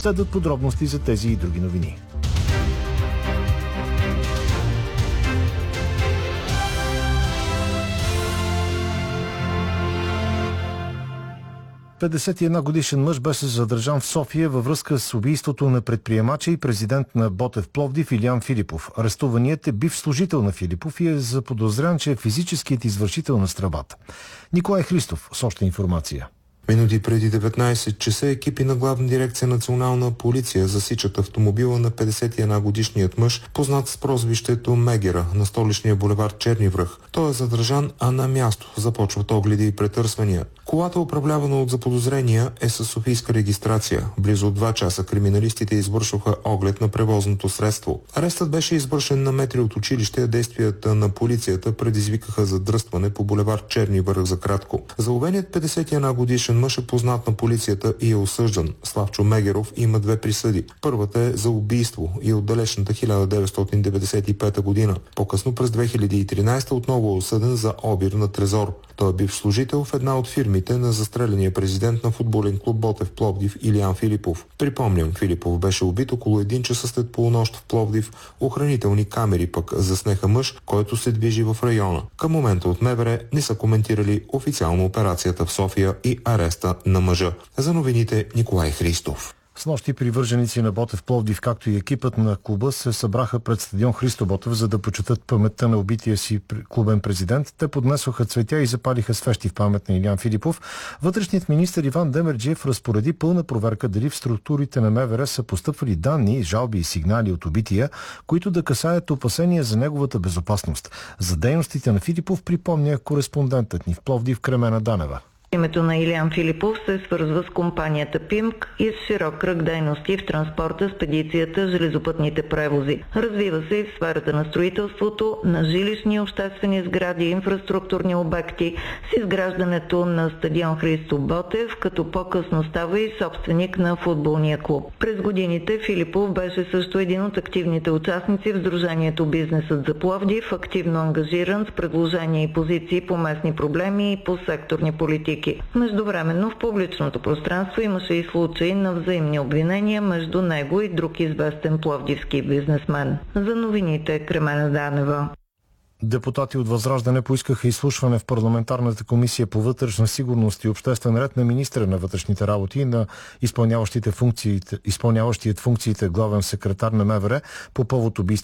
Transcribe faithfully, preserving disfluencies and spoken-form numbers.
Следват подробности за тези и други новини. петдесет и една годишен мъж беше задържан в София във връзка с убийството на предприемача и президент на Ботев Пловдив Илиян Филипов. Арестуваният е бивш служител на Филипов и е заподозрян, че е физическият извършител на стравата. Николай Христов с още информация. Минути преди деветнайсет часа екипи на Главна дирекция Национална полиция засичат автомобила на петдесет и една годишният мъж, познат с прозвището Мегера, на столичния булевард Черни връх. Той е задържан, а на място започват огледи и претърсвания. Колата, управлявана от заподозрения, е със софийска регистрация. Близо два часа криминалистите извършваха оглед на превозното средство. Арестът беше извършен на метри от училище, а действията на полицията предизвикаха задръстване по булевард Черни връх за кратко. Заловеният петдесет и една годишен мъж е познат на полицията и е осъждан. Славчо Мегеров има две присъди. Първата е за убийство и от далечната хиляда деветстотин деветдесет и пета година. По-късно през две хиляди и тринайсета отново е осъден за обир на трезор. Той е бив служител в една от фирмите на застреления президент на футболен клуб Ботев Пловдив Илиян Филипов. Припомням, Филипов беше убит около един часа след полунощ в Пловдив. Охранителни камери пък заснеха мъж, който се движи в района. Към момента от МВР не са коментирали официално операцията в София и ареста на мъжа. За новините Николай Христов. Снощи привърженици на Ботев Пловдив, както и екипът на клуба, се събраха пред стадион Христо Ботев, за да почетат паметта на убития си клубен президент. Те поднесоха цветя и запалиха свещи в памет на Илиян Филипов. Вътрешният министър Иван Демерджиев разпореди пълна проверка дали в структурите на МВР са постъпвали данни, жалби и сигнали от убития, които да касаят опасения за неговата безопасност. За дейностите на Филипов припомня кореспондентът ни в Пловдив Кремена Данева. Името на Илиян Филипов се свързва с компанията ПИМК и с широк кръг дейности в транспорта, спедицията, железопътните превози. Развива се и в сферата на строителството, на жилищни и обществени сгради, инфраструктурни обекти, с изграждането на стадион Христо Ботев, като по-късно става и собственик на футболния клуб. През годините Филипов беше също един от активните участници в Сдружението Бизнесът за Пловдив, активно ангажиран с предложения и позиции по местни проблеми и по секторни политики. Междувременно в публичното пространство имаше и случаи на взаимни обвинения между него и друг известен пловдивски бизнесмен. За новините Кремена Данева. Депутати от Възраждане поискаха изслушване в парламентарната комисия по вътрешна сигурност и обществен ред на министра на вътрешните работи и на изпълняващите функциите, изпълняващият функциите главен секретар на МВР по повод убийството